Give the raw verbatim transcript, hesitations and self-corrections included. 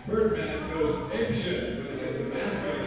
Birdman goes apeshit when he sees the mascot